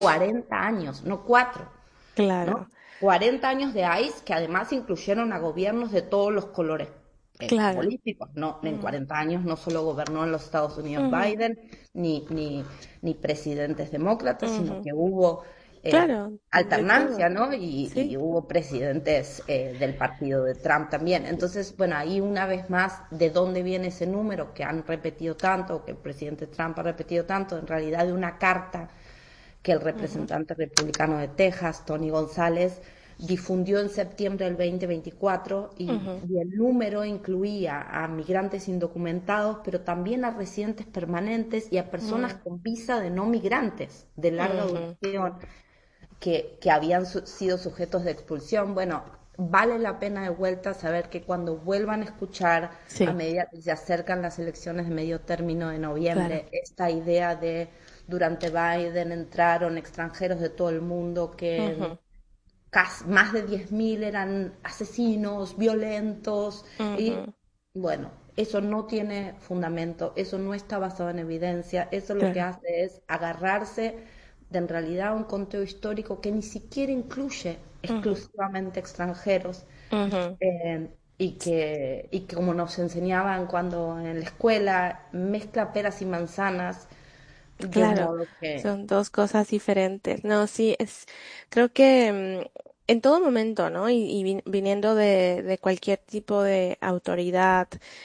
40 años, no 4, ¿no? Claro, 40 años de ICE que además incluyeron a gobiernos de todos los colores claro. políticos. No, en Mm, 40 años no solo gobernó en los Estados Unidos ujú, Biden, ni presidentes demócratas, sino ujú. que hubo Claro, de todo. alternancia, ¿no? Y Sí. hubo presidentes del partido de Trump también. Entonces, bueno, ahí una vez más, ¿de dónde viene ese número que han repetido tanto, que el presidente Trump ha repetido tanto? En realidad de una carta que el Ujú, representante republicano de Texas, Tony González, difundió en septiembre del 2024 ujú, y el número incluía a migrantes indocumentados, pero también a residentes permanentes y a personas mm, con visa de no migrantes de larga ujú, duración que habían sido sujetos de expulsión. Bueno, vale la pena de vuelta saber que cuando vuelvan a escuchar, a sí, medida que se acercan las elecciones de medio término de claro. noviembre, esta idea de durante Biden entraron extranjeros de todo el mundo que Ujú, más de 10.000 eran asesinos, violentos, y ujú, bueno, eso no tiene fundamento, eso no está basado en evidencia, eso lo que claro. hace es agarrarse de en realidad un conteo histórico que ni siquiera incluye Ujú, exclusivamente extranjeros, ujú. y que como nos enseñaban cuando en la escuela, mezcla peras y manzanas, de Claro, modo que son dos cosas diferentes. No, sí, creo que en todo momento, ¿no? Y viniendo de cualquier tipo de autoridad,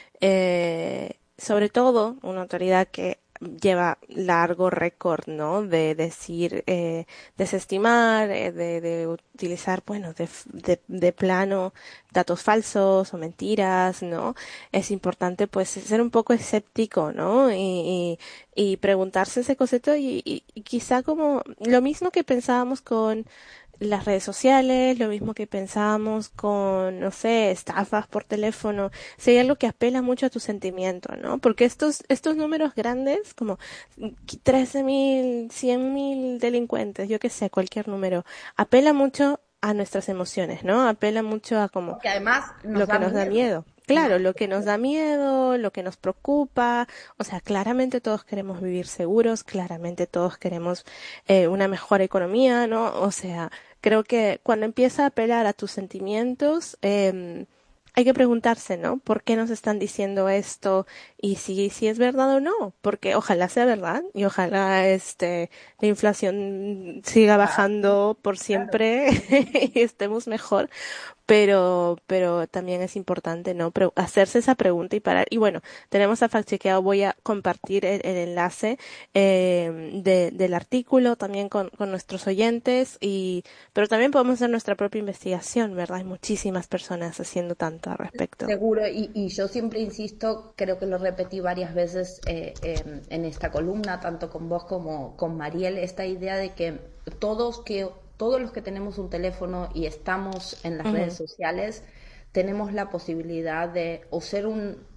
sobre todo una autoridad que lleva largo récord, ¿no? De decir, desestimar, de utilizar, bueno, de plano datos falsos o mentiras, ¿no? Es importante, pues, ser un poco escéptico, ¿no? Y preguntarse ese concepto y quizá como lo mismo que pensábamos con las redes sociales, lo mismo que pensábamos con, no sé, estafas por teléfono, si hay algo que apela mucho a tu sentimiento, ¿no? Porque estos números grandes, como 13.000, 100.000 delincuentes, yo qué sé, cualquier número, apela mucho a nuestras emociones, ¿no? Apela mucho a como porque además nos lo que da nos da miedo, miedo. ¿no? Claro, lo que nos da miedo, lo que nos preocupa, o sea, claramente todos queremos vivir seguros, claramente todos queremos una mejor economía, ¿no? O sea, creo que cuando empieza a apelar a tus sentimientos, hay que preguntarse, ¿no? ¿Por qué nos están diciendo esto? Y si es verdad o no, porque ojalá sea verdad y ojalá la inflación siga Claro, bajando por claro. siempre y estemos mejor, pero también es importante, ¿no? Hacerse esa pregunta y parar. Y bueno, tenemos a Fact Chequeado, voy a compartir el enlace del artículo también con nuestros oyentes, pero también podemos hacer nuestra propia investigación, ¿verdad? Hay muchísimas personas haciendo tanto al respecto. Seguro, y yo siempre insisto, creo que lo repetí varias veces en esta columna, tanto con vos como con Mariel, esta idea de todos los que tenemos un teléfono y estamos en las redes Ujú. sociales, tenemos la posibilidad de o ser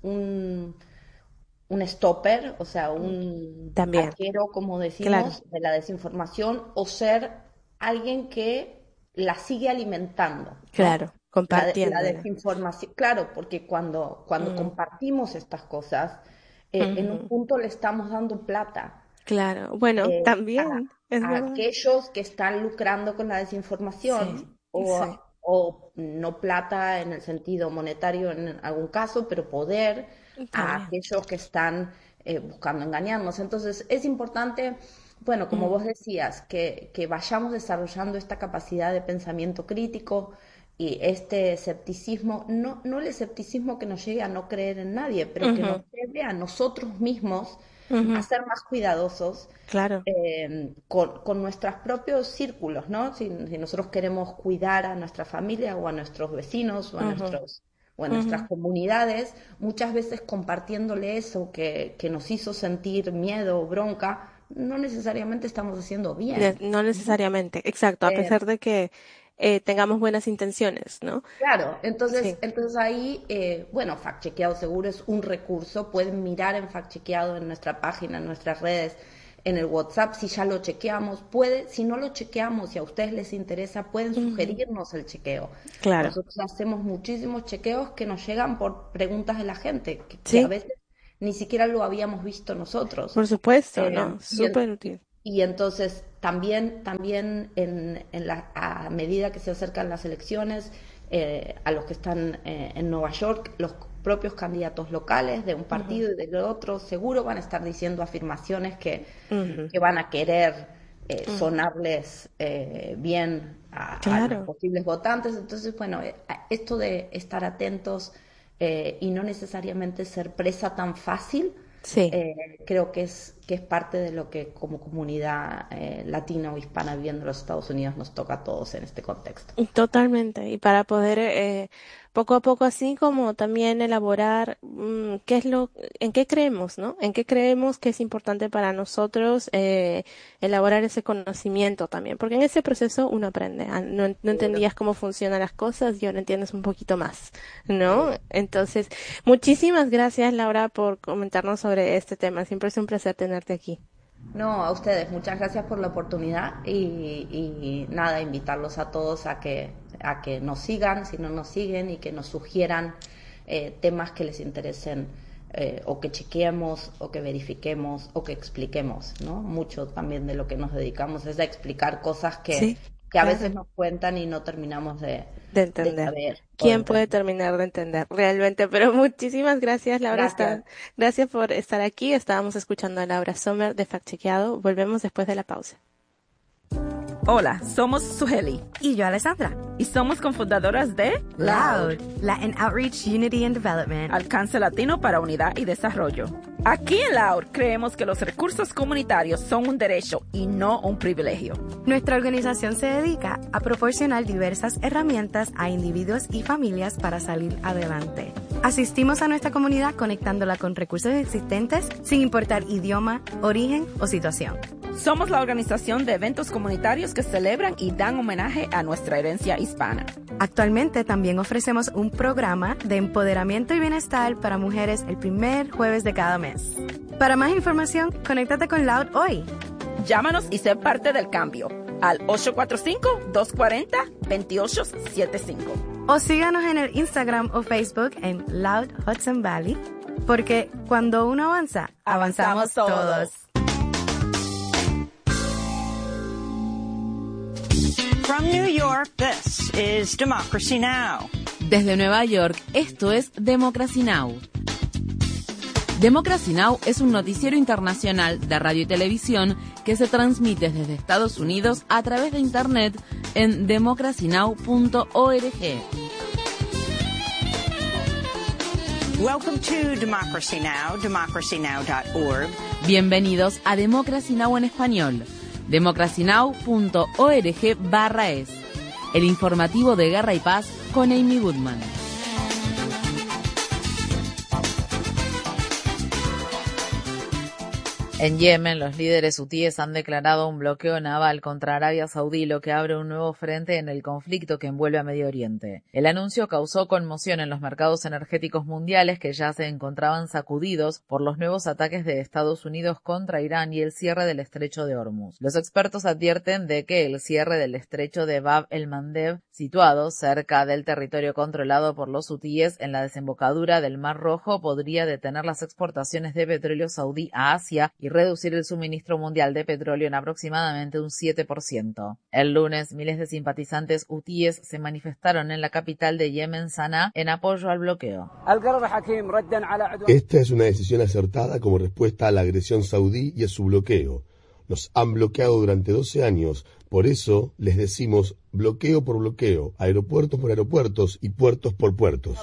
un stopper, o sea, un También, arquero, como claro, decimos, de la desinformación, o ser alguien que la sigue alimentando, ¿no? claro, La compartiéndola. desinformación, claro, porque cuando Ujú, compartimos estas cosas, en un ujú. punto le estamos dando plata Claro, bueno, eh, a, también, es a verdad. aquellos que están lucrando con la Sí, desinformación sí. o no plata en el sentido monetario en algún caso, pero poder a También. aquellos que están buscando engañarnos. Entonces, es importante, bueno, como vos decías, que vayamos desarrollando esta capacidad de pensamiento crítico y este escepticismo, no el escepticismo que nos llegue a no creer en nadie, pero que nos Ujú, lleve a nosotros mismos a ujú, ser más cuidadosos claro. con nuestros propios círculos, ¿no? Si nosotros queremos cuidar a nuestra familia o a nuestros vecinos Ujú, o a nuestras ujú. comunidades, muchas veces compartiéndole eso que nos hizo sentir miedo o bronca, no necesariamente estamos haciendo bien, No ¿no? necesariamente, exacto, a Eh, pesar de que tengamos buenas intenciones, ¿no? Claro, entonces, Sí. entonces ahí, bueno, Fact Chequeado seguro es un recurso. Pueden mirar en Fact Chequeado en nuestra página, en nuestras redes, en el WhatsApp, si ya lo chequeamos. Si no lo chequeamos y a ustedes les interesa, pueden Ujú, sugerirnos el chequeo. claro. Nosotros hacemos muchísimos chequeos que nos llegan por preguntas de la gente, que a Sí, veces ni siquiera lo habíamos visto nosotros. por supuesto, Eh, ¿no? y, en- Súper y- útil. y entonces también a medida que se acercan las elecciones, a los que están en Nueva York, los propios candidatos locales de un partido y del otro seguro van a estar diciendo afirmaciones que van a querer sonarles bien a los posibles votantes. Entonces, bueno, esto de estar atentos y no necesariamente ser presa tan fácil, Sí. creo que es parte de lo que como comunidad latina o hispana viviendo en los Estados Unidos nos toca a todos en este contexto. Totalmente. Y para poder poco a poco así como también elaborar en qué creemos, ¿no? En qué creemos que es importante para nosotros elaborar ese conocimiento también. Porque en ese proceso uno aprende. No entendías cómo funcionan las cosas y ahora entiendes un poquito más, ¿no? Entonces, muchísimas gracias, Laura, por comentarnos sobre este tema. Siempre es un placer tenerte aquí. No, a ustedes, muchas gracias por la oportunidad y nada, invitarlos a todos a que nos sigan, si no nos siguen, y que nos sugieran temas que les interesen, o que chequeemos, o que verifiquemos, o que expliquemos, ¿no? Mucho también de lo que nos dedicamos es a explicar cosas que a veces nos cuentan y no terminamos de entender. saber. ¿Quién puede terminar de entender realmente? Pero muchísimas gracias, Laura. Gracias por estar aquí. Estábamos escuchando a Laura Sommer de Fact Chequeado. Volvemos después de la pausa. Hola, somos Suheli y yo, Alessandra, y somos cofundadoras de Loud, Latin Outreach, Unity and Development, Alcance Latino para Unidad y Desarrollo. Aquí en Loud creemos que los recursos comunitarios son un derecho y no un privilegio. Nuestra organización se dedica a proporcionar diversas herramientas a individuos y familias para salir adelante. Asistimos a nuestra comunidad conectándola con recursos existentes sin importar idioma, origen o situación. Somos la organización de eventos comunitarios que celebran y dan homenaje a nuestra herencia hispana. Actualmente también ofrecemos un programa de empoderamiento y bienestar para mujeres el primer jueves de cada mes. Para más información, conéctate con Loud hoy. Llámanos y sé parte del cambio al 845-240-2875. O síganos en el Instagram o Facebook en Loud Hudson Valley, porque cuando uno avanza, avanzamos todos. From New York, this is Democracy Now! Desde Nueva York, esto es Democracy Now! Democracy Now! Es un noticiero internacional de radio y televisión que se transmite desde Estados Unidos a través de Internet en democracynow.org. Welcome to Democracy Now!, democracynow.org. Bienvenidos a Democracy Now! En español. democracynow.org/es. El informativo de Guerra y Paz con Amy Goodman. En Yemen, los líderes hutíes han declarado un bloqueo naval contra Arabia Saudí, lo que abre un nuevo frente en el conflicto que envuelve a Medio Oriente. El anuncio causó conmoción en los mercados energéticos mundiales, que ya se encontraban sacudidos por los nuevos ataques de Estados Unidos contra Irán y el cierre del estrecho de Hormuz. Los expertos advierten de que el cierre del estrecho de Bab el-Mandeb, situado cerca del territorio controlado por los hutíes en la desembocadura del Mar Rojo, podría detener las exportaciones de petróleo saudí a Asia y reducir el suministro mundial de petróleo en aproximadamente un 7%. El lunes, miles de simpatizantes hutíes se manifestaron en la capital de Yemen, Sanaa, en apoyo al bloqueo. Esta es una decisión acertada como respuesta a la agresión saudí y a su bloqueo. Nos han bloqueado durante 12 años, por eso les decimos bloqueo por bloqueo, aeropuertos por aeropuertos y puertos por puertos.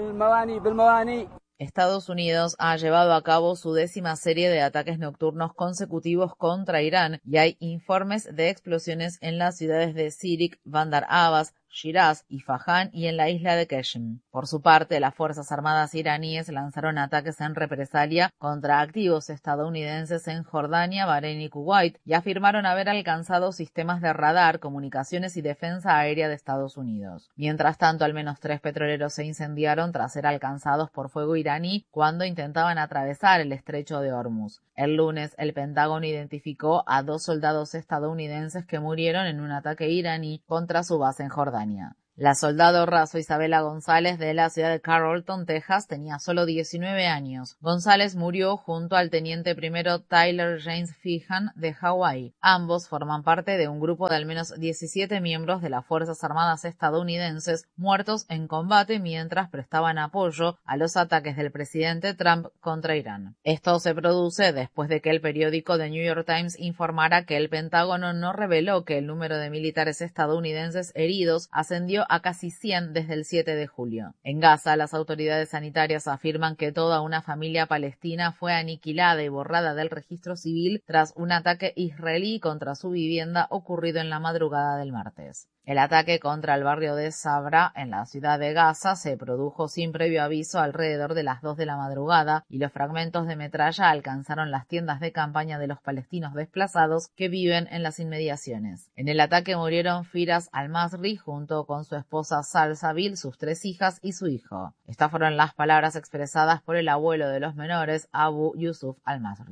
Estados Unidos ha llevado a cabo su 10ª serie de ataques nocturnos consecutivos contra Irán y hay informes de explosiones en las ciudades de Sirik, Bandar Abbas, Shiraz y Fajan y en la isla de Qeshm. Por su parte, las Fuerzas Armadas iraníes lanzaron ataques en represalia contra activos estadounidenses en Jordania, Bahrein y Kuwait y afirmaron haber alcanzado sistemas de radar, comunicaciones y defensa aérea de Estados Unidos. Mientras tanto, al menos 3 petroleros se incendiaron tras ser alcanzados por fuego iraní cuando intentaban atravesar el estrecho de Hormuz. El lunes, el Pentágono identificó a 2 soldados estadounidenses que murieron en un ataque iraní contra su base en Jordania. La soldado raso Isabela González de la ciudad de Carrollton, Texas, tenía solo 19 años. González murió junto al teniente primero Tyler James Feehan de Hawái. Ambos forman parte de un grupo de al menos 17 miembros de las Fuerzas Armadas estadounidenses muertos en combate mientras prestaban apoyo a los ataques del presidente Trump contra Irán. Esto se produce después de que el periódico The New York Times informara que el Pentágono no reveló que el número de militares estadounidenses heridos ascendió a casi 100 desde el 7 de julio. En Gaza, las autoridades sanitarias afirman que toda una familia palestina fue aniquilada y borrada del registro civil tras un ataque israelí contra su vivienda ocurrido en la madrugada del martes. El ataque contra el barrio de Sabra, en la ciudad de Gaza, se produjo sin previo aviso alrededor de las 2 de la madrugada y los fragmentos de metralla alcanzaron las tiendas de campaña de los palestinos desplazados que viven en las inmediaciones. En el ataque murieron Firas al-Masri junto con su esposa Salsabil, sus 3 hijas y su hijo. Estas fueron las palabras expresadas por el abuelo de los menores, Abu Yusuf al-Masri.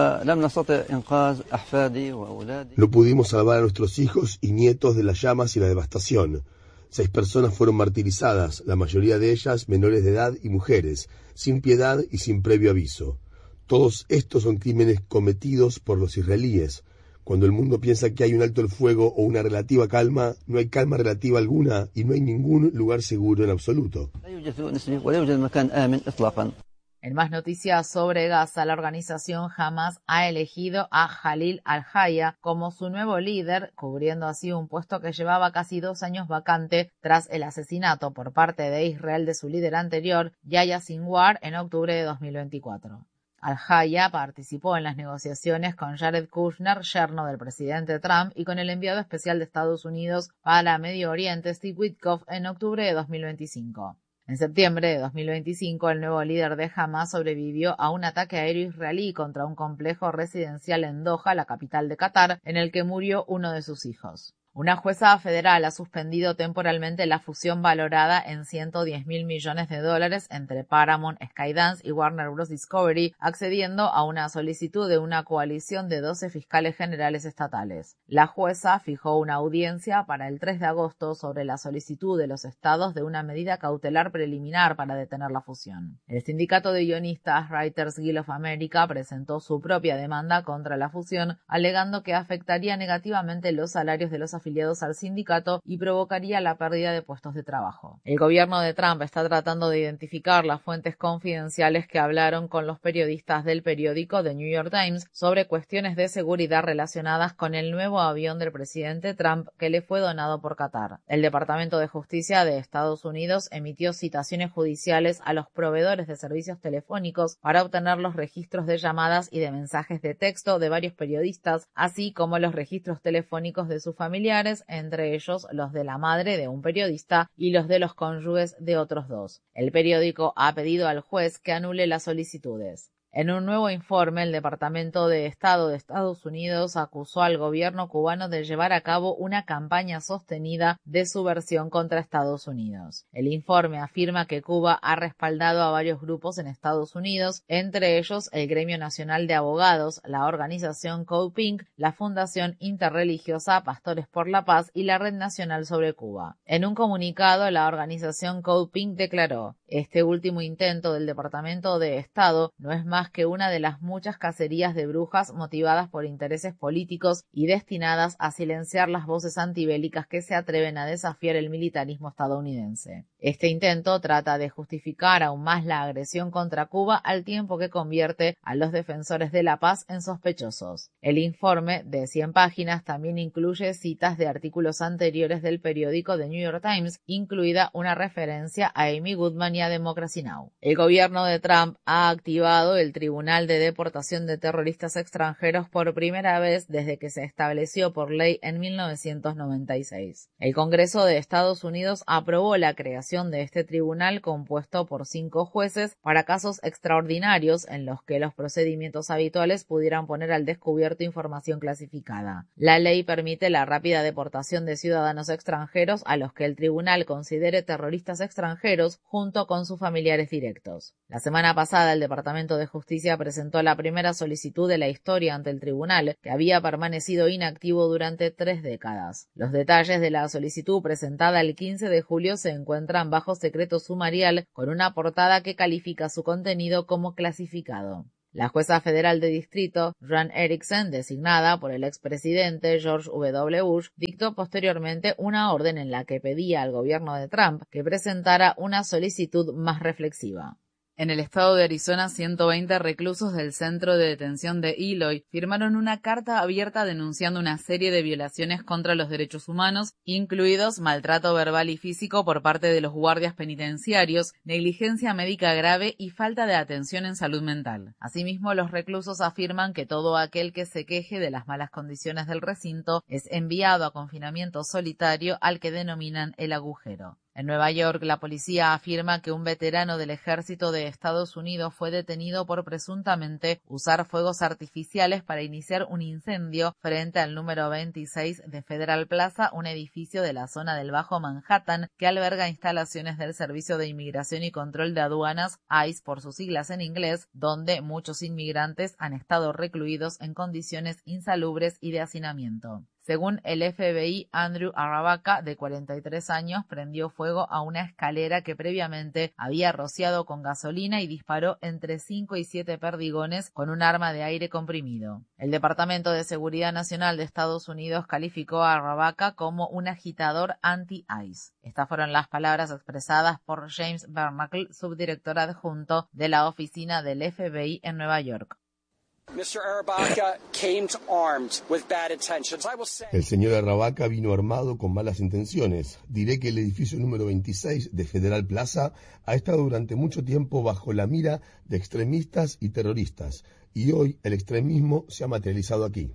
No pudimos salvar a nuestros hijos y nietos de las llamas y la devastación. 6 personas fueron martirizadas, la mayoría de ellas menores de edad y mujeres, sin piedad y sin previo aviso. Todos estos son crímenes cometidos por los israelíes. Cuando el mundo piensa que hay un alto el fuego o una relativa calma, no hay calma relativa alguna y no hay ningún lugar seguro en absoluto. En más noticias sobre Gaza, la organización Hamas ha elegido a Jalil al-Haya como su nuevo líder, cubriendo así un puesto que llevaba casi 2 años vacante tras el asesinato por parte de Israel de su líder anterior, Yahya Sinwar, en octubre de 2024. Al-Haya participó en las negociaciones con Jared Kushner, yerno del presidente Trump, y con el enviado especial de Estados Unidos para Medio Oriente, Steve Witkoff, en octubre de 2025. En septiembre de 2025, el nuevo líder de Hamas sobrevivió a un ataque aéreo israelí contra un complejo residencial en Doha, la capital de Qatar, en el que murió uno de sus hijos. Una jueza federal ha suspendido temporalmente la fusión valorada en $110 mil millones entre Paramount, Skydance y Warner Bros. Discovery, accediendo a una solicitud de una coalición de 12 fiscales generales estatales. La jueza fijó una audiencia para el 3 de agosto sobre la solicitud de los estados de una medida cautelar preliminar para detener la fusión. El sindicato de guionistas Writers Guild of America presentó su propia demanda contra la fusión, alegando que afectaría negativamente los salarios de los afiliados al sindicato y provocaría la pérdida de puestos de trabajo. El gobierno de Trump está tratando de identificar las fuentes confidenciales que hablaron con los periodistas del periódico The New York Times sobre cuestiones de seguridad relacionadas con el nuevo avión del presidente Trump que le fue donado por Qatar. El Departamento de Justicia de Estados Unidos emitió citaciones judiciales a los proveedores de servicios telefónicos para obtener los registros de llamadas y de mensajes de texto de varios periodistas, así como los registros telefónicos de sus familiares, entre ellos los de la madre de un periodista y los de los cónyuges de otros 2. El periódico ha pedido al juez que anule las solicitudes. En un nuevo informe, el Departamento de Estado de Estados Unidos acusó al gobierno cubano de llevar a cabo una campaña sostenida de subversión contra Estados Unidos. El informe afirma que Cuba ha respaldado a varios grupos en Estados Unidos, entre ellos el Gremio Nacional de Abogados, la organización Code Pink, la Fundación Interreligiosa Pastores por la Paz y la Red Nacional sobre Cuba. En un comunicado, la organización Code Pink declaró: "Este último intento del Departamento de Estado no es más que una de las muchas cacerías de brujas motivadas por intereses políticos y destinadas a silenciar las voces antibélicas que se atreven a desafiar el militarismo estadounidense. Este intento trata de justificar aún más la agresión contra Cuba al tiempo que convierte a los defensores de la paz en sospechosos". El informe, de 100 páginas, también incluye citas de artículos anteriores del periódico The New York Times, incluida una referencia a Amy Goodman y a Democracy Now! El gobierno de Trump ha activado el Tribunal de Deportación de Terroristas Extranjeros por primera vez desde que se estableció por ley en 1996. El Congreso de Estados Unidos aprobó la creación de este tribunal compuesto por 5 jueces para casos extraordinarios en los que los procedimientos habituales pudieran poner al descubierto información clasificada. La ley permite la rápida deportación de ciudadanos extranjeros a los que el tribunal considere terroristas extranjeros junto con sus familiares directos. La semana pasada, el Departamento de Justicia presentó la primera solicitud de la historia ante el tribunal, que había permanecido inactivo durante 3 décadas. Los detalles de la solicitud presentada el 15 de julio se encuentran bajo secreto sumarial, con una portada que califica su contenido como clasificado. La jueza federal de distrito, Jan Erickson, designada por el expresidente George W. Bush, dictó posteriormente una orden en la que pedía al gobierno de Trump que presentara una solicitud más reflexiva. En el estado de Arizona, 120 reclusos del centro de detención de Eloy firmaron una carta abierta denunciando una serie de violaciones contra los derechos humanos, incluidos maltrato verbal y físico por parte de los guardias penitenciarios, negligencia médica grave y falta de atención en salud mental. Asimismo, los reclusos afirman que todo aquel que se queje de las malas condiciones del recinto es enviado a confinamiento solitario, al que denominan el agujero. En Nueva York, la policía afirma que un veterano del ejército de Estados Unidos fue detenido por presuntamente usar fuegos artificiales para iniciar un incendio frente al número 26 de Federal Plaza, un edificio de la zona del Bajo Manhattan que alberga instalaciones del Servicio de Inmigración y Control de Aduanas, ICE por sus siglas en inglés, donde muchos inmigrantes han estado recluidos en condiciones insalubres y de hacinamiento. Según el FBI, Andrew Aravaca, de 43 años, prendió fuego a una escalera que previamente había rociado con gasolina y disparó entre 5 y 7 perdigones con un arma de aire comprimido. El Departamento de Seguridad Nacional de Estados Unidos calificó a Aravaca como un agitador anti-ICE. Estas fueron las palabras expresadas por James Bernacle, subdirector adjunto de la oficina del FBI en Nueva York. El señor Aravaca vino armado con malas intenciones. Diré que el edificio número 26 de Federal Plaza ha estado durante mucho tiempo bajo la mira de extremistas y terroristas, y hoy el extremismo se ha materializado aquí.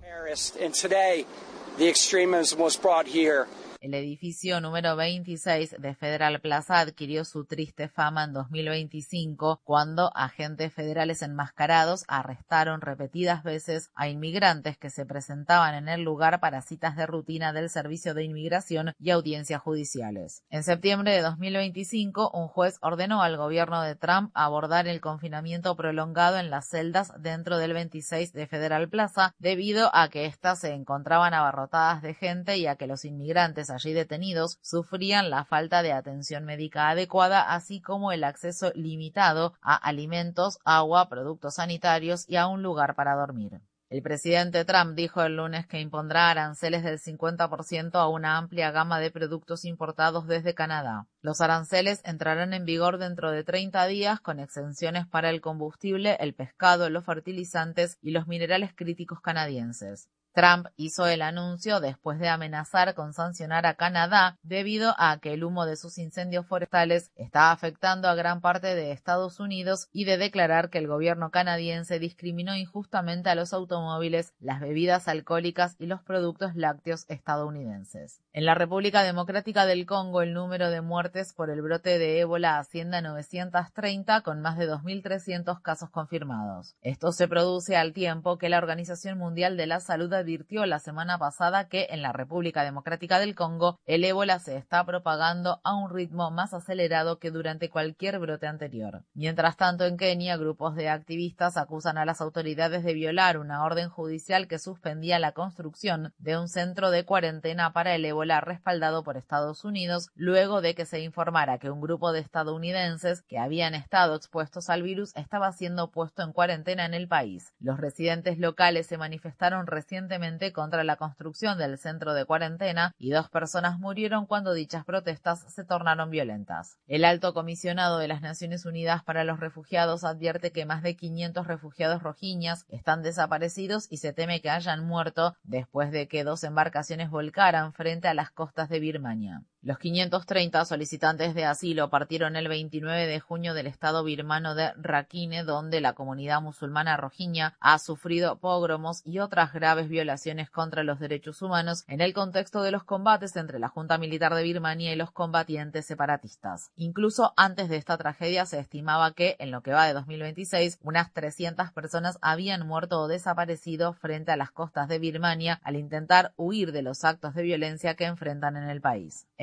El edificio número 26 de Federal Plaza adquirió su triste fama en 2025 cuando agentes federales enmascarados arrestaron repetidas veces a inmigrantes que se presentaban en el lugar para citas de rutina del Servicio de Inmigración y audiencias judiciales. En septiembre de 2025, un juez ordenó al gobierno de Trump abordar el confinamiento prolongado en las celdas dentro del 26 de Federal Plaza debido a que éstas se encontraban abarrotadas de gente y a que los inmigrantes allí detenidos sufrían la falta de atención médica adecuada, así como el acceso limitado a alimentos, agua, productos sanitarios y a un lugar para dormir. El presidente Trump dijo el lunes que impondrá aranceles del 50% a una amplia gama de productos importados desde Canadá. Los aranceles entrarán en vigor dentro de 30 días con exenciones para el combustible, el pescado, los fertilizantes y los minerales críticos canadienses. Trump hizo el anuncio después de amenazar con sancionar a Canadá debido a que el humo de sus incendios forestales está afectando a gran parte de Estados Unidos y de declarar que el gobierno canadiense discriminó injustamente a los automóviles, las bebidas alcohólicas y los productos lácteos estadounidenses. En la República Democrática del Congo, el número de muertes por el brote de ébola asciende a 930 con más de 2.300 casos confirmados. Esto se produce al tiempo que la Organización Mundial de la Salud advirtió la semana pasada que en la República Democrática del Congo el ébola se está propagando a un ritmo más acelerado que durante cualquier brote anterior. Mientras tanto, en Kenia, grupos de activistas acusan a las autoridades de violar una orden judicial que suspendía la construcción de un centro de cuarentena para el ébola respaldado por Estados Unidos, luego de que se informara que un grupo de estadounidenses que habían estado expuestos al virus estaba siendo puesto en cuarentena en el país. Los residentes locales se manifestaron recientemente contra la construcción del centro de cuarentena y 2 personas murieron cuando dichas protestas se tornaron violentas. El alto comisionado de las Naciones Unidas para los Refugiados advierte que más de 500 refugiados rohinyas están desaparecidos y se teme que hayan muerto después de que 2 embarcaciones volcaran frente a las costas de Birmania. Los 530 solicitantes de asilo partieron el 29 de junio del estado birmano de Rakhine, donde la comunidad musulmana rohinya ha sufrido pogromos y otras graves violaciones contra los derechos humanos en el contexto de los combates entre la Junta Militar de Birmania y los combatientes separatistas. Incluso antes de esta tragedia se estimaba que, en lo que va de 2026, unas 300 personas habían muerto o desaparecido frente a las costas de Birmania al intentar huir de los actos de violencia que enfrentan en el país. En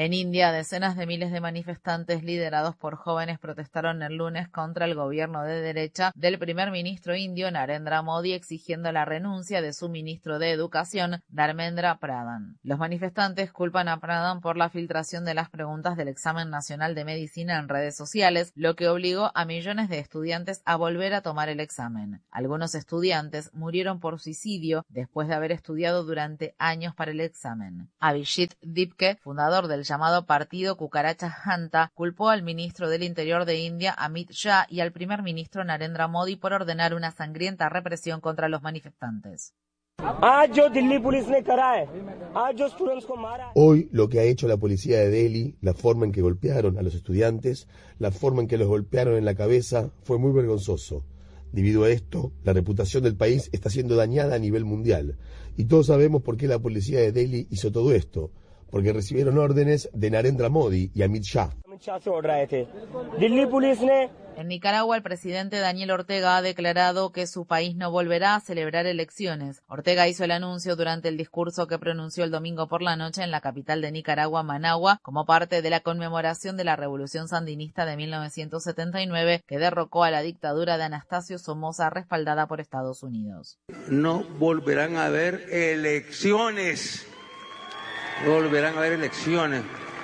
En India, decenas de miles de manifestantes liderados por jóvenes protestaron el lunes contra el gobierno de derecha del primer ministro indio Narendra Modi, exigiendo la renuncia de su ministro de Educación, Dharmendra Pradhan. Los manifestantes culpan a Pradhan por la filtración de las preguntas del examen nacional de medicina en redes sociales, lo que obligó a millones de estudiantes a volver a tomar el examen. Algunos estudiantes murieron por suicidio después de haber estudiado durante años para el examen. Abhijit Dipke, fundador del llamado Partido Cucaracha Janta, culpó al ministro del Interior de India, Amit Shah, y al primer ministro Narendra Modi por ordenar una sangrienta represión contra los manifestantes. Hoy lo que ha hecho la policía de Delhi, la forma en que golpearon a los estudiantes, la forma en que los golpearon en la cabeza, fue muy vergonzoso. Debido a esto, la reputación del país está siendo dañada a nivel mundial. Y todos sabemos por qué la policía de Delhi hizo todo esto. Porque recibieron órdenes de Narendra Modi y Amit Shah. En Nicaragua, el presidente Daniel Ortega ha declarado que su país no volverá a celebrar elecciones. Ortega hizo el anuncio durante el discurso que pronunció el domingo por la noche en la capital de Nicaragua, Managua, como parte de la conmemoración de la Revolución Sandinista de 1979, que derrocó a la dictadura de Anastasio Somoza, respaldada por Estados Unidos. No volverán a haber elecciones. Volverán a haber elecciones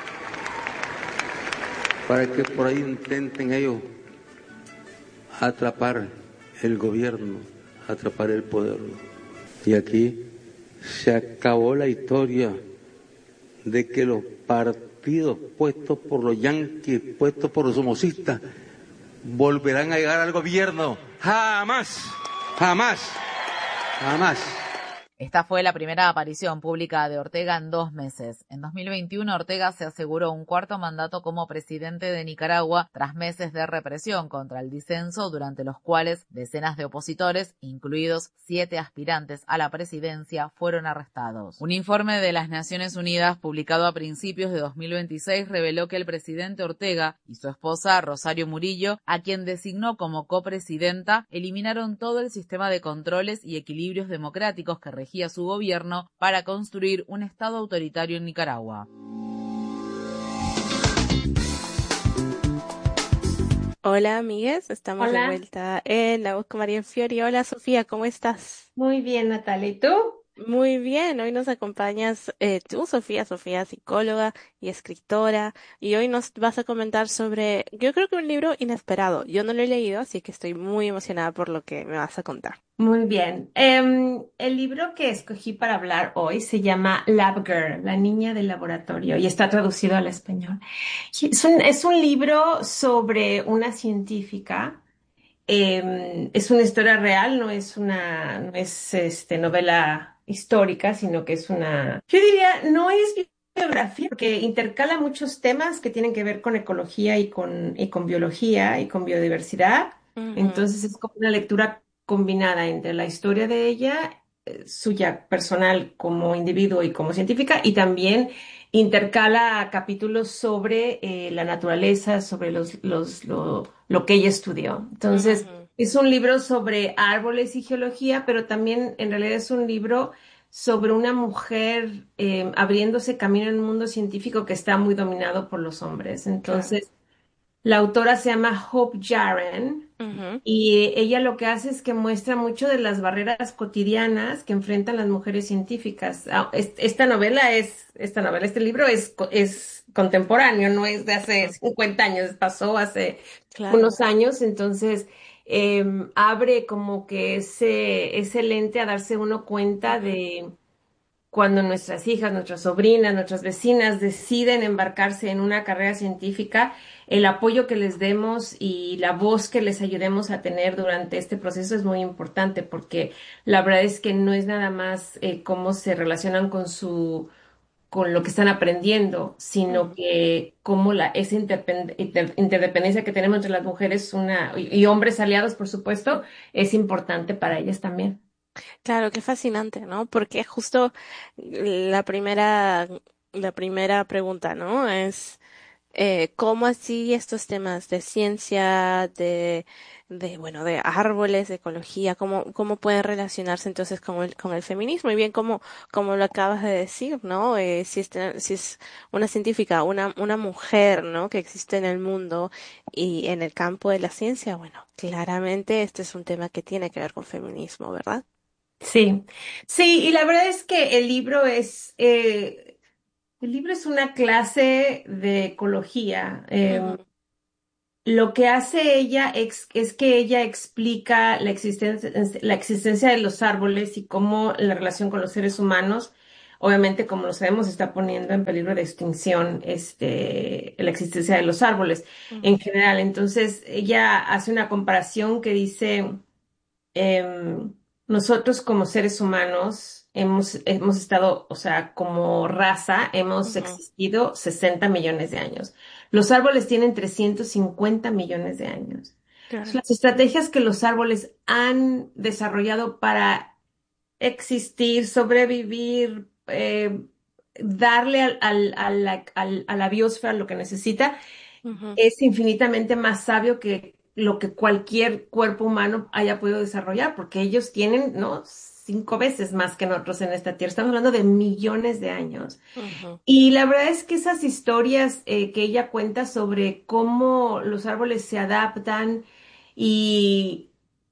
para que por ahí intenten ellos atrapar el gobierno, atrapar el poder. Y aquí se acabó la historia de que los partidos puestos por los yanquis, puestos por los somocistas, volverán a llegar al gobierno. Jamás, jamás, jamás. Esta fue la primera aparición pública de Ortega en 2 meses. En 2021, Ortega se aseguró un cuarto mandato como presidente de Nicaragua tras meses de represión contra el disenso, durante los cuales decenas de opositores, incluidos 7 aspirantes a la presidencia, fueron arrestados. Un informe de las Naciones Unidas publicado a principios de 2026 reveló que el presidente Ortega y su esposa Rosario Murillo, a quien designó como copresidenta, eliminaron todo el sistema de controles y equilibrios democráticos que regía su gobierno para construir un Estado autoritario en Nicaragua. Hola, amigues, estamos de vuelta en La Voz con María Fiori. Hola, Sofía, ¿cómo estás? Muy bien, Natalia, ¿y tú? Muy bien, hoy nos acompañas tú, Sofía, psicóloga y escritora, y hoy nos vas a comentar sobre, yo creo que un libro inesperado. Yo no lo he leído, así que estoy muy emocionada por lo que me vas a contar. Muy bien. El libro que escogí para hablar hoy se llama Lab Girl, la niña del laboratorio, y está traducido al español. Es un libro sobre una científica. Es una historia real, no es novela histórica, sino que es yo diría, no es biografía, porque intercala muchos temas que tienen que ver con ecología y con biología y con biodiversidad. Ujú. Entonces es como una lectura combinada entre la historia de ella, suya personal como individuo y como científica, y también intercala capítulos sobre la naturaleza, sobre lo que ella estudió. Entonces, Ujú. es un libro sobre árboles y geología, pero también en realidad es un libro sobre una mujer abriéndose camino en un mundo científico que está muy dominado por los hombres. Entonces, la autora se llama Hope Jahren. Ujú. Y ella lo que hace es que muestra mucho de las barreras cotidianas que enfrentan las mujeres científicas. Este libro es contemporáneo, no es de hace 50 años, pasó hace Claro. unos años, entonces abre como que ese lente a darse uno cuenta de cuando nuestras hijas, nuestras sobrinas, nuestras vecinas deciden embarcarse en una carrera científica, el apoyo que les demos y la voz que les ayudemos a tener durante este proceso es muy importante, porque la verdad es que no es nada más cómo se relacionan con lo que están aprendiendo, sino que cómo esa interdependencia que tenemos entre las mujeres y hombres aliados, por supuesto, es importante para ellas también. Claro, qué fascinante, ¿no? Porque justo la primera pregunta, ¿no? Es cómo así estos temas de ciencia, bueno, de árboles, de ecología, cómo pueden relacionarse entonces con el feminismo. Y bien, como lo acabas de decir, ¿no? Si es una científica, una mujer, ¿no? Que existe en el mundo y en el campo de la ciencia, bueno, claramente este es un tema que tiene que ver con feminismo, ¿verdad? Sí, sí, y la verdad es que el libro es una clase de ecología. Ujú, Lo que hace ella es que ella explica la existencia de los árboles y cómo la relación con los seres humanos, obviamente, como lo sabemos, está poniendo en peligro de extinción, la existencia de los árboles ujú, en general. Entonces, ella hace una comparación que dice, em, nosotros como seres humanos hemos estado, o sea, como raza, hemos ujú, existido 60 millones de años. Los árboles tienen 350 millones de años. claro. Las estrategias que los árboles han desarrollado para existir, sobrevivir, darle a la biosfera lo que necesita, Ujú, es infinitamente más sabio que lo que cualquier cuerpo humano haya podido desarrollar, porque ellos tienen, ¿no? 5 veces más que nosotros en esta tierra. Estamos hablando de millones de años. ujú, Y la verdad es que esas historias que ella cuenta sobre cómo los árboles se adaptan y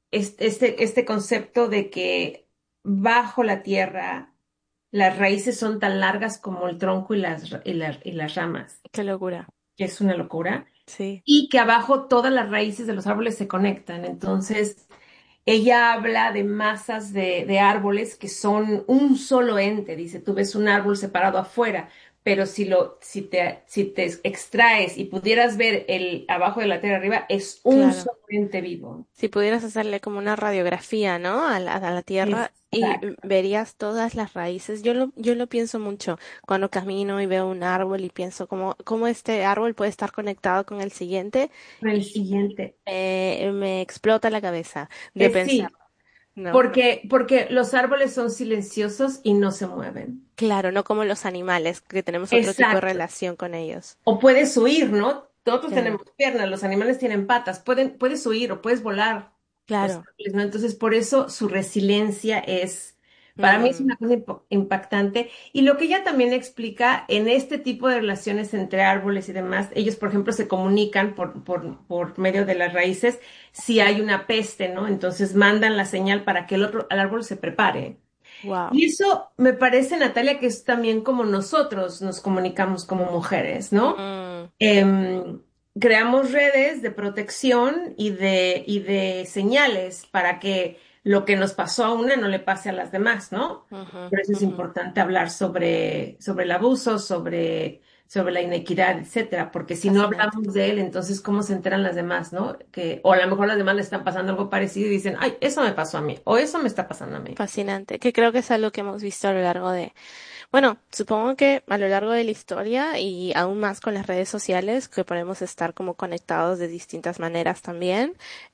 este concepto de que bajo la tierra las raíces son tan largas como el tronco y las ramas, qué locura. que es una locura Sí. y que abajo todas las raíces de los árboles se conectan. Entonces, ella habla de masas de árboles que son un solo ente. Dice, tú ves un árbol separado afuera, pero si te extraes y pudieras ver el abajo de la tierra arriba, es un Claro. solo ente vivo. Si pudieras hacerle como una radiografía, ¿no? A la tierra y Exacto. verías todas las raíces. Yo lo pienso mucho cuando camino y veo un árbol y pienso cómo este árbol puede estar conectado con el siguiente El y siguiente. me explota la cabeza de pensar, Sí, ¿no? porque los árboles son silenciosos y no se mueven. Claro, no como los animales, que tenemos otro tipo de Exacto. relación con ellos. O puedes huir, ¿no? Todos Claro, tenemos piernas, los animales tienen patas, puedes huir o puedes volar. Los claro. árboles, ¿no? Entonces, por eso su resiliencia para mí es Mm, una cosa impactante. Y lo que ella también explica en este tipo de relaciones entre árboles y demás, ellos, por ejemplo, se comunican por medio de las raíces si hay una peste, ¿no? Entonces mandan la señal para que el árbol se prepare. wow. Y eso me parece, Natalia, que es también como nosotros nos comunicamos como mujeres, ¿no? Mm, Em, Creamos redes de protección y de señales para que lo que nos pasó a una no le pase a las demás, ¿no? ujú, Por eso es ujú. importante hablar sobre el abuso, sobre la inequidad, etcétera, porque si no Fascinante. hablamos de él, entonces ¿cómo se enteran las demás, ¿no? O a lo mejor las demás le están pasando algo parecido y dicen, ay, eso me pasó a mí, o eso me está pasando a mí. Fascinante, que creo que es algo que hemos visto a lo largo bueno, supongo que a lo largo de la historia y aún más con las redes sociales, que podemos estar como conectados de distintas maneras también,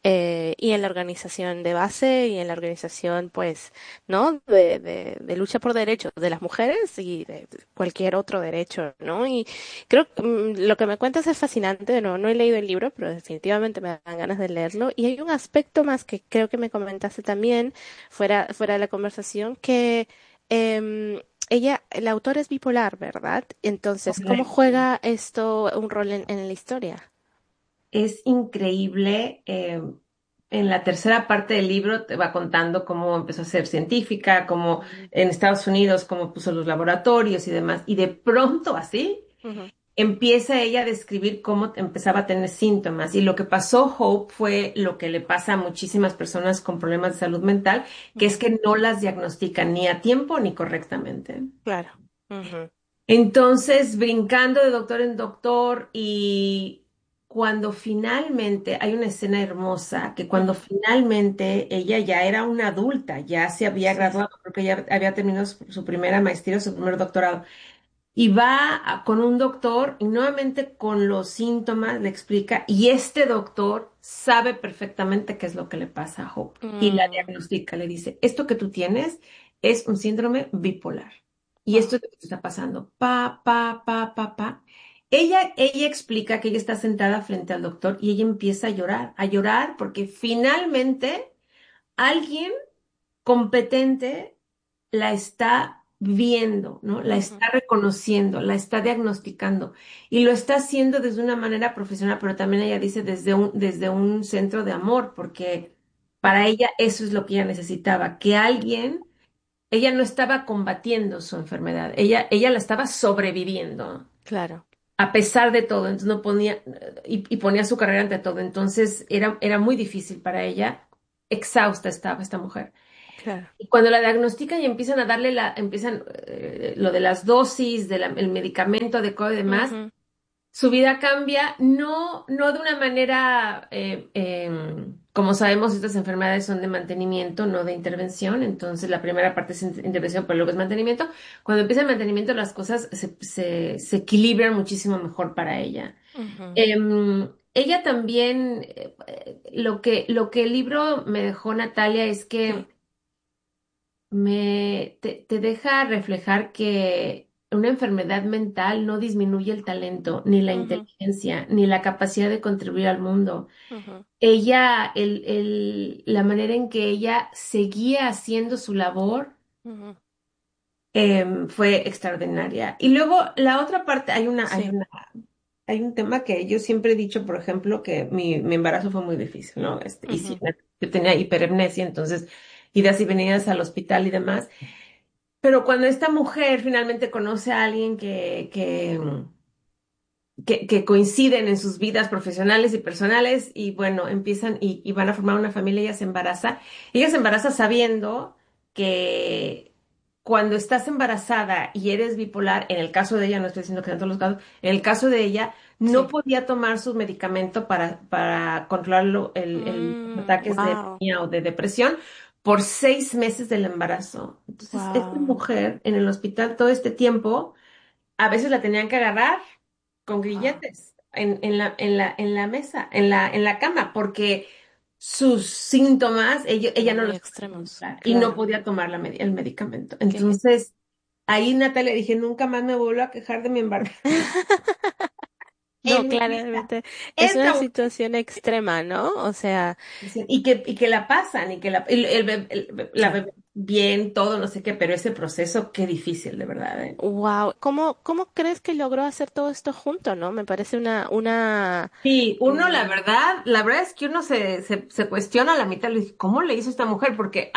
y en la organización de base y en la organización, pues, ¿no? De lucha por derechos de las mujeres y de cualquier otro derecho, ¿no? Y creo que lo que me cuentas es fascinante, no he leído el libro, pero definitivamente me dan ganas de leerlo. Y hay un aspecto más que creo que me comentaste también fuera de la conversación que el autor es bipolar, ¿verdad? Entonces, ¿cómo Correcto. juega esto un rol en la historia? Es increíble. En la tercera parte del libro te va contando cómo empezó a ser científica, cómo Mm, en Estados Unidos, cómo puso los laboratorios y demás. Y de pronto así ujú, empieza ella a describir cómo empezaba a tener síntomas. Y lo que pasó Hope fue lo que le pasa a muchísimas personas con problemas de salud mental, que es ujú, que no las diagnostican ni a tiempo ni correctamente. claro. Ujú, Entonces, brincando de doctor en doctor y cuando finalmente, hay una escena hermosa, que cuando ujú, finalmente ella ya era una adulta, ya se había sí. graduado, porque ya había terminado su primera maestría, su primer doctorado, y va con un doctor y nuevamente con los síntomas le explica, y este doctor sabe perfectamente qué es lo que le pasa a Hope y la Mm, diagnostica, le dice, esto que tú tienes es un síndrome bipolar y wow. esto es lo que te está pasando, pa, pa, pa, pa, pa. ella explica que ella está sentada frente al doctor y ella empieza a llorar porque finalmente alguien competente la está viendo, ¿no? La está reconociendo, la está diagnosticando y lo está haciendo desde una manera profesional, pero también ella dice desde un centro de amor, porque para ella eso es lo que ella necesitaba, que alguien, ella no estaba combatiendo su enfermedad, ella la estaba sobreviviendo Claro, a pesar de todo, entonces no ponía, y ponía su carrera ante todo, entonces era muy difícil para ella, exhausta estaba esta mujer. claro. Y cuando la diagnostican y empiezan a darle lo de las dosis, el medicamento adecuado y demás, Ujú, su vida cambia, no de una manera, como sabemos, estas enfermedades son de mantenimiento, no de intervención. Entonces, la primera parte es intervención, pero luego es mantenimiento. Cuando empieza el mantenimiento, las cosas se equilibran muchísimo mejor para ella. ujú. Ella también, lo que el libro me dejó, Natalia, es que Sí. te deja reflejar que una enfermedad mental no disminuye el talento, ni la Ujú, inteligencia, ni la capacidad de contribuir al mundo. ujú, Ella, la manera en que ella seguía haciendo su labor, ujú. fue extraordinaria. Y luego la otra parte, Sí. hay un tema que yo siempre he dicho, por ejemplo, que mi embarazo fue muy difícil, ¿no? Y sí, Ujú, yo tenía hiperemnesia, entonces idas y venidas al hospital y demás. Pero cuando esta mujer finalmente conoce a alguien que coinciden en sus vidas profesionales y personales y bueno, empiezan y van a formar una familia, ella se embaraza sabiendo que cuando estás embarazada y eres bipolar, en el caso de ella, no estoy diciendo que en todos los casos, en el caso de ella, no sí. podía tomar su medicamento para controlar los ataques de Wow, manía o de depresión por 6 meses del embarazo. Entonces, esta wow, mujer en el hospital todo este tiempo, a veces la tenían que agarrar con wow. grilletes en la mesa, en la cama, porque sus síntomas, ella Eran no muy los podía extremos. controlar y no Claro. podía tomar el medicamento. Qué- Entonces, ahí Natalia dije, nunca más me vuelvo a quejar de mi embarazo No, en mi vida. claramente es una Esta situación extrema, ¿no? O sea, y que la pasan, y que la sí. bebé bien, todo, no sé qué, pero ese proceso, qué difícil, de verdad, ¿eh? Wow. ¿Cómo crees que logró hacer todo esto junto, no? Me parece una, Sí, uno, la mm, verdad, la verdad es que uno se cuestiona a la mitad, le dice, ¿cómo le hizo esta mujer? Porque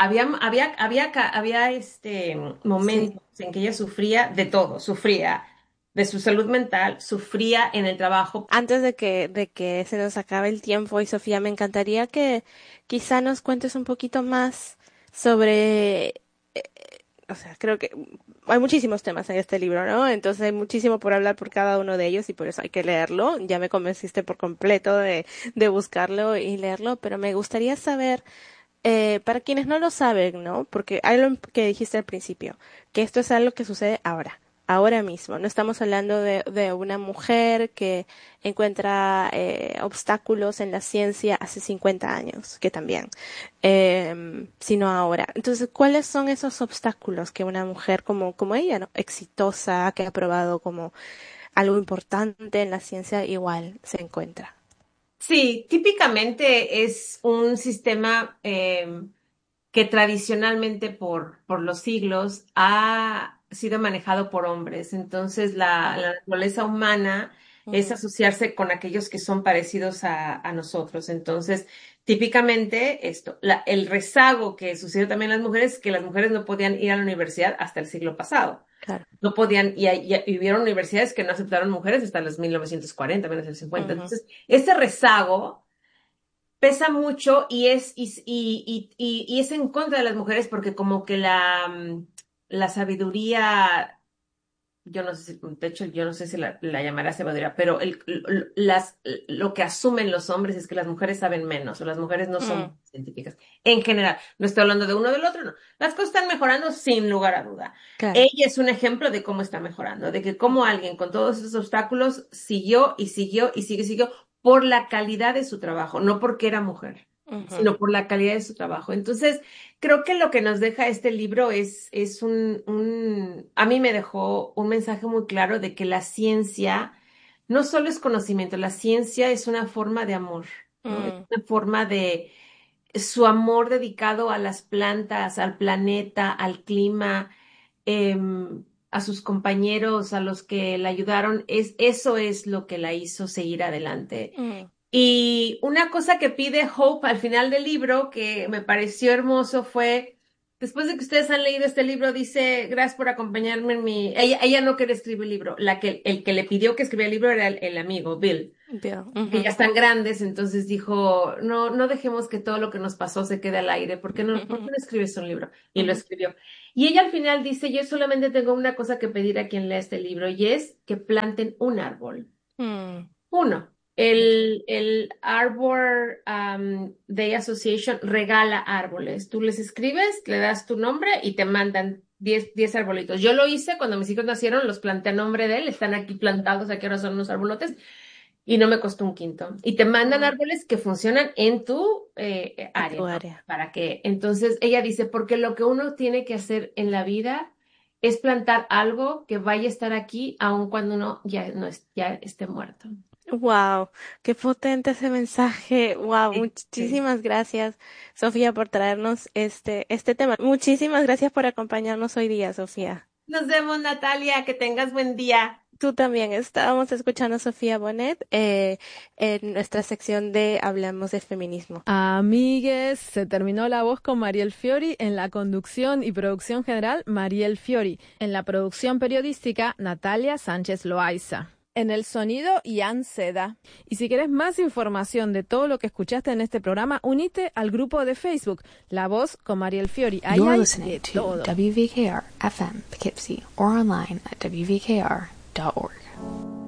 había sí. momentos en que ella sufría de todo, sufría de su salud mental, sufría en el trabajo. Antes de que se nos acabe el tiempo, y Sofía, me encantaría que quizá nos cuentes un poquito más sobre, o sea, creo que hay muchísimos temas en este libro, ¿no? Entonces hay muchísimo por hablar por cada uno de ellos y por eso hay que leerlo. Ya me convenciste por completo de buscarlo y leerlo, pero me gustaría saber, para quienes no lo saben, ¿no? Porque hay lo que dijiste al principio, que esto es algo que sucede ahora. Ahora mismo, no estamos hablando de una mujer que encuentra obstáculos en la ciencia hace 50 años, que también, sino ahora. Entonces, ¿cuáles son esos obstáculos que una mujer como ella, ¿no? Exitosa, que ha probado como algo importante en la ciencia, igual se encuentra? Sí, típicamente es un sistema que tradicionalmente por los siglos ha sido manejado por hombres. Entonces, Ujú, la naturaleza humana es ujú, asociarse con aquellos que son parecidos a nosotros. Entonces, típicamente el rezago que sucedió también en las mujeres, que las mujeres no podían ir a la universidad hasta el siglo pasado. claro. No podían, y hubieron universidades que no aceptaron mujeres hasta los 1940, 1950. Ujú, Entonces, este rezago pesa mucho y es en contra de las mujeres porque como que la sabiduría, yo no sé si, de hecho, yo no sé si la llamará sabiduría, pero lo que asumen los hombres es que las mujeres saben menos o las mujeres no mm, son científicas. En general, no estoy hablando de uno o del otro, no. Las cosas están mejorando sin lugar a duda. claro. Ella es un ejemplo de cómo está mejorando, de que cómo alguien con todos esos obstáculos siguió y siguió y siguió por la calidad de su trabajo, no porque era mujer, Ujú, sino por la calidad de su trabajo. Entonces, creo que lo que nos deja este libro a mí me dejó un mensaje muy claro de que la ciencia no solo es conocimiento, la ciencia es una forma de amor, ¿no? Es una forma de su amor dedicado a las plantas, al planeta, al clima, a sus compañeros, a los que la ayudaron. Eso es lo que la hizo seguir adelante. Y una cosa que pide Hope al final del libro, que me pareció hermoso, fue, después de que ustedes han leído este libro, dice, gracias por acompañarme en mi... Ella no quería escribir el libro, el que le pidió que escribiera el libro era el amigo, Bill. Que ya están grandes, entonces dijo, no dejemos que todo lo que nos pasó se quede al aire, ¿por qué no escribes un libro? Y lo escribió. Y ella al final dice, yo solamente tengo una cosa que pedir a quien lea este libro, y es que planten un árbol. Uno. El Arbor Day Association regala árboles. Tú les escribes, le das tu nombre y te mandan 10 arbolitos. Yo lo hice cuando mis hijos nacieron, los planté a nombre de él, están aquí plantados, aquí ahora son unos arbolotes, y no me costó un quinto. Y te mandan árboles que funcionan en tu área. ¿No? Para que, entonces ella dice, porque lo que uno tiene que hacer en la vida es plantar algo que vaya a estar aquí aun cuando uno ya esté muerto. Wow, qué potente ese mensaje. Wow, muchísimas gracias, Sofía, por traernos este tema. Muchísimas gracias por acompañarnos hoy día, Sofía. Nos vemos, Natalia, que tengas buen día. Tú también. Estábamos escuchando a Sofía Bonet en nuestra sección de Hablamos de Feminismo. Amigues, se terminó La Voz con Mariel Fiori. En la conducción y producción general, Mariel Fiori. En la producción periodística, Natalia Sánchez Loaiza. En el sonido, Ian Seda. Y si querés más información de todo lo que escuchaste en este programa, unite al grupo de Facebook La Voz con Mariel Fiori. Ahí You're hay listening de to todo. WVKR FM Poughkeepsie or online at WVKR.org.